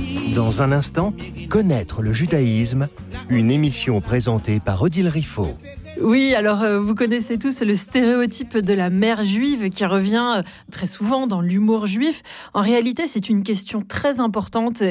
Dans un instant, connaître le judaïsme, une émission présentée par Odile Riffaut. Oui, alors vous connaissez tous le stéréotype de la mère juive qui revient très souvent dans l'humour juif. En réalité, c'est une question très importante